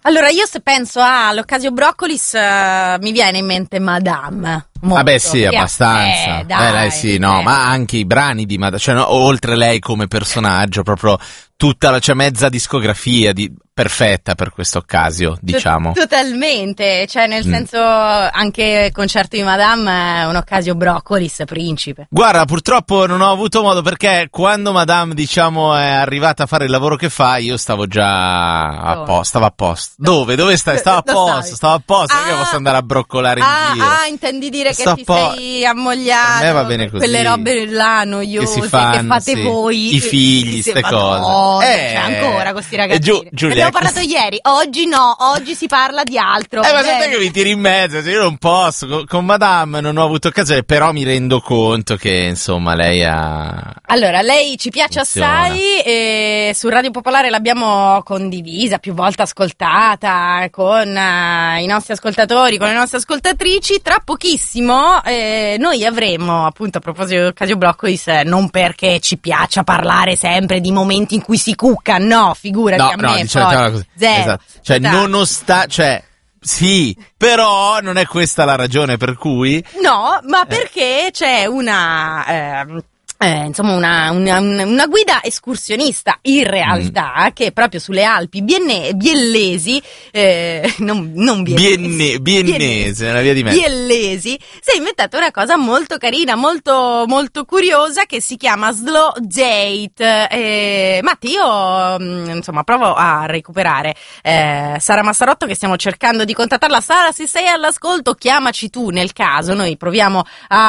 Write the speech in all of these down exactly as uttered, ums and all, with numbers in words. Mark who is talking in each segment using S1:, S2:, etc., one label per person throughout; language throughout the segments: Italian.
S1: Allora, io se penso all'Occasio Broccolis uh, mi viene in mente Madame. Molto.
S2: Vabbè sì, abbastanza.
S1: Eh, dai,
S2: eh, lei sì, no,
S1: eh.
S2: ma anche i brani di Madame, cioè no, oltre lei come personaggio, proprio tutta la, cioè mezza discografia di, perfetta per questo Occasio, diciamo.
S1: Totalmente, cioè nel mm. senso anche il concerto di Madame è un Occasio Broccolis principe.
S2: Guarda, purtroppo non ho avuto modo, perché quando Madame, diciamo, è arrivata a fare il lavoro che fa, io stavo già a
S1: Dove?
S2: posto, stavo a posto. Dove? Dove stai? Stavo a posto, stavo a posto, non
S1: ah,
S2: è che posso andare a broccolare in
S1: ah,
S2: giro.
S1: Ah, intendi dire che
S2: Sto
S1: ti
S2: po-
S1: sei ammogliato?
S2: Per me va bene così.
S1: Quelle robe là noiose
S2: che, si fanno,
S1: che fate
S2: sì.
S1: voi.
S2: I figli, ste cose.
S1: Oh,
S2: eh,
S1: c'è ancora con sti ragazzini.
S2: Giu- Giulia,
S1: abbiamo parlato
S2: così.
S1: ieri, oggi no, oggi si parla di altro.
S2: Eh, ma sai che mi tiri in mezzo, cioè io non posso, con, con Madame non ho avuto occasione, però mi rendo conto che, insomma, lei ha...
S1: Allora, lei ci piace
S2: funziona.
S1: assai e su Radio Popolare l'abbiamo condivisa, più volte ascoltata con uh, i nostri ascoltatori, con le nostre ascoltatrici. Tra pochissimo eh, noi avremo, appunto, a proposito di Occasio Broccolis, eh, non perché ci piaccia parlare sempre di momenti in cui si cucca, no, figurati,
S2: No,
S1: a
S2: no,
S1: me
S2: diciamo
S1: poi,
S2: una cosa.
S1: zero.
S2: Esatto. Cioè,
S1: Totale.
S2: nonostante, cioè, sì, però non è questa la ragione per cui...
S1: No, ma
S2: Eh.
S1: perché c'è una... ehm, Eh, insomma una, una, una guida escursionista in realtà mm. che proprio sulle Alpi bienne, biellesi eh, non, non biellesi,
S2: Bienne, biennese, una via di mezzo.
S1: biellesi si è inventata una cosa molto carina, molto molto curiosa, che si chiama Slow Date. eh, Matti, io mh, insomma provo a recuperare eh, Sara Massarotto, che stiamo cercando di contattarla. Sara, se sei all'ascolto, chiamaci tu nel caso, noi proviamo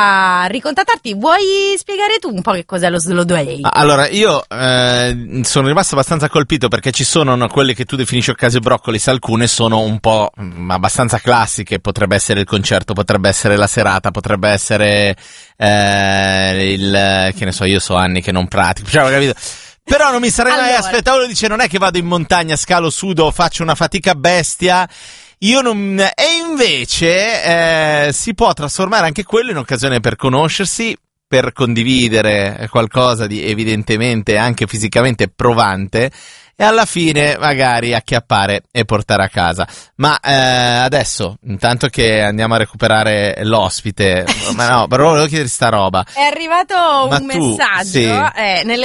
S1: a ricontattarti. Vuoi spiegare tu un po' che cos'è lo slow date?
S2: Allora, io eh, sono rimasto abbastanza colpito, perché ci sono no, quelle che tu definisci Occasio Broccolis, alcune sono un po' mh, abbastanza classiche, potrebbe essere il concerto, potrebbe essere la serata, potrebbe essere eh, il, che ne so, io so anni che non pratico, cioè, ho capito? Però non mi sarei mai
S1: Allora.
S2: aspettato, uno dice non è che vado in montagna, scalo, sudo, faccio una fatica bestia. Io non... E invece eh, si può trasformare anche quello in occasione per conoscersi, per condividere qualcosa di evidentemente anche fisicamente provante, e alla fine magari acchiappare e portare a casa. Ma eh, adesso, intanto che andiamo a recuperare l'ospite, ma no, però volevo chiedere sta roba.
S1: È arrivato
S2: Ma
S1: un
S2: tu,
S1: messaggio
S2: sì.
S1: eh, nel,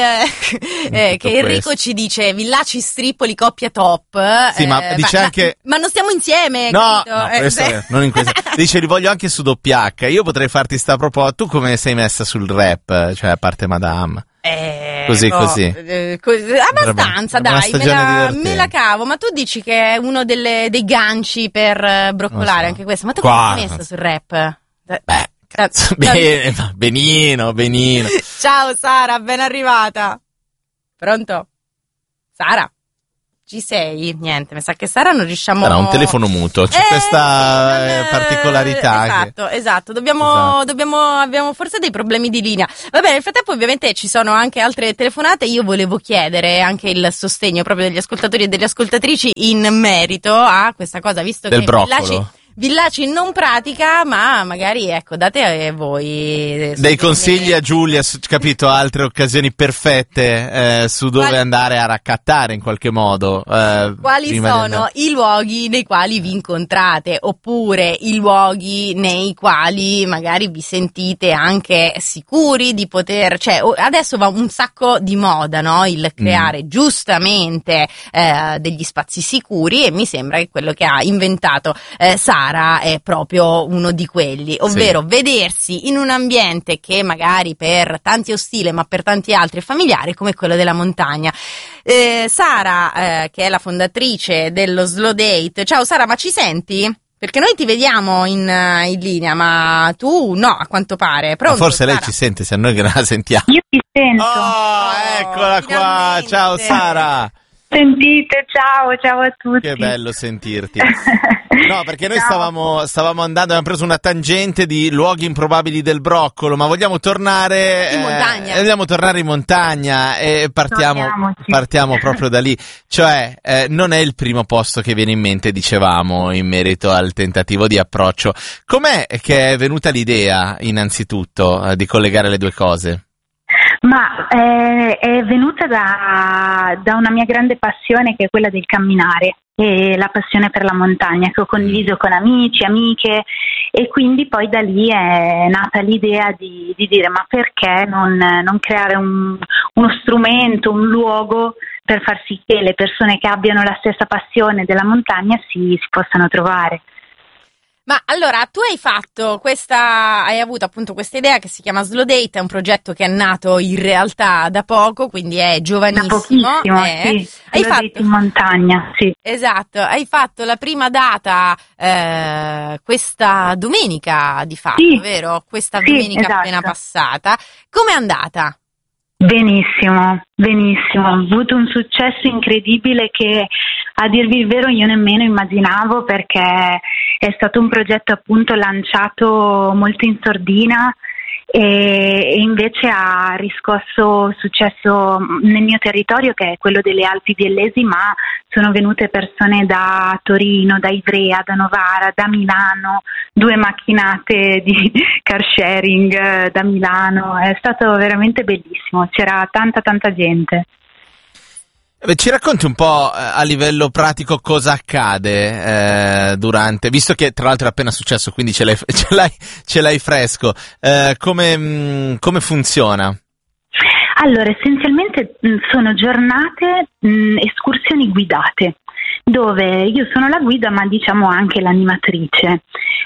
S1: eh, che Enrico
S2: questo.
S1: ci dice Villaci Stripoli coppia top.
S2: Sì,
S1: eh,
S2: ma dice
S1: ma,
S2: anche...
S1: ma non stiamo insieme,
S2: No,
S1: capito?
S2: no,
S1: Eh,
S2: questo
S1: se-
S2: è- non in questo. Dice li voglio anche su doppia acca. Io potrei farti sta proposta. Tu come sei messa sul rap? Cioè, a parte Madame.
S1: Eh,
S2: Così,
S1: no,
S2: così.
S1: eh, co- abbastanza,
S2: Sarebbe una
S1: dai, me
S2: stagione
S1: la,
S2: divertente.
S1: me la cavo. Ma tu dici che è uno delle, dei ganci per eh, broccolare,
S2: Non so.
S1: anche questo. Ma tu
S2: Qua-
S1: come sei messa sul rap? Eh,
S2: Beh, cazzo,
S1: da-
S2: bene, va benino, benino.
S1: Ciao Sara, ben arrivata. Pronto? Sara? Ci sei? Niente, mi sa che Sara non riusciamo...
S2: Sarà un telefono muto, c'è
S1: Eh,
S2: questa
S1: sì, non-
S2: eh, particolarità.
S1: Esatto,
S2: che...
S1: esatto. Dobbiamo,
S2: Esatto.
S1: dobbiamo, abbiamo forse dei problemi di linea. Va bene, nel frattempo ovviamente ci sono anche altre telefonate. Io volevo chiedere anche il sostegno proprio degli ascoltatori e delle ascoltatrici in merito a questa cosa, visto
S2: Del
S1: che
S2: broccolo.
S1: Villaci, Villaci non pratica, ma magari, ecco, date a voi
S2: Dei consigli a Giulia, su- capito, altre occasioni perfette eh, su dove
S1: Quali-
S2: andare a raccattare in qualche modo. eh,
S1: Quali
S2: prima di
S1: sono
S2: andare.
S1: i luoghi nei quali vi incontrate, oppure i luoghi nei quali magari vi sentite anche sicuri di poter, cioè o- adesso va un sacco di moda, no? Il creare giustamente eh, degli spazi sicuri, e mi sembra che quello che ha inventato eh, Sara è proprio uno di quelli, ovvero vedersi in un ambiente che magari per tanti è ostile, ma per tanti altri è familiare, come quello della montagna. Eh, Sara, eh, che è la fondatrice dello Slow Date. Ciao Sara, ma ci senti? Perché noi ti vediamo in, eh, in linea, ma tu no, a quanto pare.
S2: Ma
S1: Pronto,
S2: forse lei
S1: Sara?
S2: ci sente, se noi che non la sentiamo.
S3: Io ti sento.
S2: Oh, eccola qua,
S1: finalmente.
S2: ciao Sara.
S3: Sentite, ciao, ciao a tutti.
S2: Che bello sentirti. No, perché noi
S3: Ciao.
S2: stavamo, stavamo andando, abbiamo preso una tangente di luoghi improbabili del broccolo, ma vogliamo tornare
S1: In montagna.
S2: eh, vogliamo tornare in montagna e partiamo,
S3: Torniamoci.
S2: partiamo proprio da lì. Cioè, eh, non è il primo posto che viene in mente, dicevamo, in merito al tentativo di approccio. Com'è che è venuta l'idea, innanzitutto, eh, di collegare le due cose?
S3: Ma eh, è venuta da, da una mia grande passione, che è quella del camminare. e la passione per la montagna che ho condiviso con amici, amiche, e quindi poi da lì è nata l'idea di, di dire ma perché non, non creare un, uno strumento, un luogo per far sì che le persone che abbiano la stessa passione della montagna si, si possano trovare.
S1: Ma allora, tu hai fatto questa, hai avuto appunto questa idea che si chiama Slow Date, è un progetto che è nato in realtà da poco, quindi è giovanissimo.
S3: Da pochissimo,
S1: eh.
S3: sì.
S1: Hai
S3: Slow
S1: fatto
S3: Date in montagna, sì.
S1: Esatto, hai fatto la prima data eh, questa domenica di fatto,
S3: sì.
S1: vero? Questa
S3: sì,
S1: domenica
S3: esatto.
S1: appena passata. Com'è andata?
S3: Benissimo, benissimo. Ho avuto un successo incredibile che, a dirvi il vero, io nemmeno immaginavo, perché è stato un progetto appunto lanciato molto in sordina e, e invece ha riscosso successo nel mio territorio, che è quello delle Alpi Biellesi, ma sono venute persone da Torino, da Ivrea, da Novara, da Milano, due macchinate di car sharing da Milano. È stato veramente bellissimo, c'era tanta tanta gente.
S2: Beh, ci racconti un po' eh, a livello pratico cosa accade eh, durante, visto che tra l'altro è appena successo, quindi ce l'hai, ce l'hai, ce l'hai fresco, eh, come, mh, come funziona?
S3: Allora, essenzialmente mh, sono giornate, mh, escursioni guidate, dove io sono la guida ma diciamo anche l'animatrice.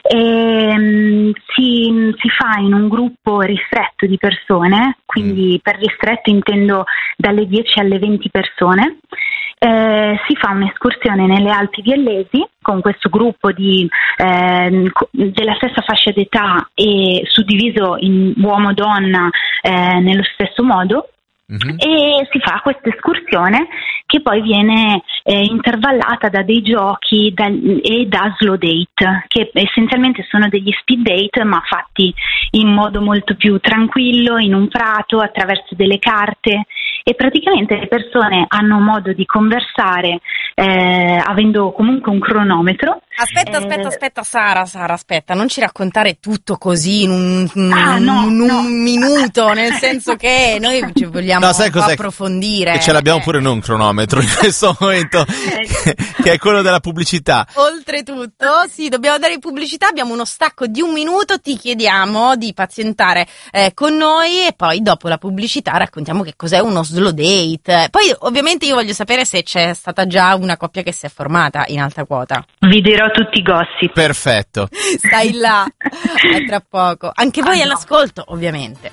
S3: E, mh, si, si fa in un gruppo ristretto di persone, quindi per ristretto intendo dalle dieci alle venti persone. Eh, si fa un'escursione nelle Alpi Biellesi con questo gruppo di, eh, della stessa fascia d'età e suddiviso in uomo-donna eh, nello stesso modo. Mm-hmm. E si fa questa escursione che poi viene eh, intervallata da dei giochi da, e da slow date, che essenzialmente sono degli speed date ma fatti in modo molto più tranquillo, in un prato, attraverso delle carte, e praticamente le persone hanno modo di conversare eh, avendo comunque un cronometro.
S1: Aspetta,
S3: eh,
S1: aspetta, aspetta Sara, Sara, aspetta, non ci raccontare tutto così in un,
S3: ah, no,
S1: in un
S3: no.
S1: minuto, nel senso che noi ci vogliamo
S2: no, sai
S1: un po'
S2: cos'è?
S1: approfondire.
S2: E ce l'abbiamo
S1: eh.
S2: pure noi un cronometro in questo momento, che è quello della pubblicità.
S1: Oltretutto, sì, dobbiamo dare pubblicità, abbiamo uno stacco di un minuto, ti chiediamo di pazientare eh, con noi e poi dopo la pubblicità raccontiamo che cos'è uno slow date. Poi ovviamente io voglio sapere se c'è stata già una coppia che si è formata in alta quota.
S3: Vi dirò tutti i gossip.
S2: Perfetto.
S1: Stai là, a tra poco. Anche voi ah, all'ascolto, no. ovviamente.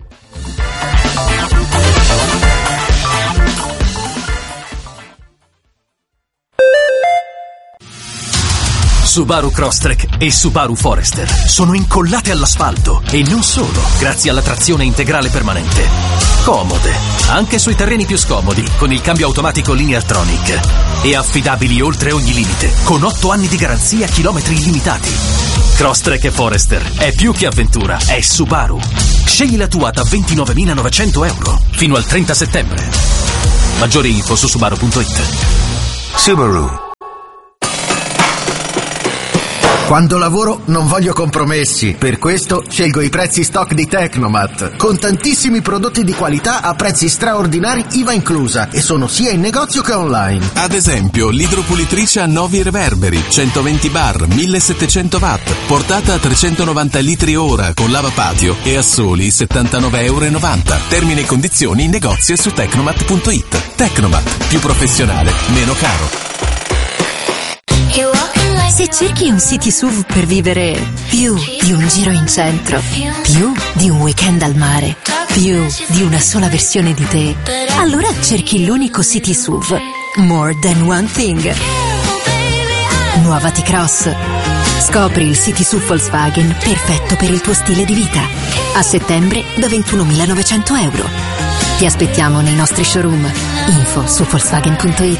S4: Subaru Crosstrek e Subaru Forester sono incollate all'asfalto e non solo, grazie alla trazione integrale permanente. Comode, anche sui terreni più scomodi, con il cambio automatico Lineartronic. E affidabili oltre ogni limite, con otto anni di garanzia, chilometri illimitati. Crosstrek e Forester è più che avventura, è Subaru. Scegli la tua da ventinovemilanovecento euro fino al trenta settembre. Maggiori info su subaru punto it.
S5: Subaru. Quando lavoro non voglio compromessi, per questo scelgo i prezzi stock di Tecnomat, con tantissimi prodotti di qualità a prezzi straordinari I V A inclusa, e sono sia in negozio che online.
S6: Ad esempio, l'idropulitrice a Novi Reverberi, centoventi bar, millesettecento watt, portata a trecentonovanta litri ora con lavapatio e a soli settantanove virgola novanta euro. Termini e condizioni in negozio e su tecnomat punto it. Tecnomat, più professionale, meno caro.
S7: Se cerchi un city S U V per vivere più di un giro in centro, più di un weekend al mare, più di una sola versione di te, allora cerchi l'unico city S U V More Than One Thing. Nuova T-Cross. Scopri il city S U V Volkswagen perfetto per il tuo stile di vita. A settembre da ventunomilanovecento euro. Ti aspettiamo nei nostri showroom. Info su volkswagen punto it.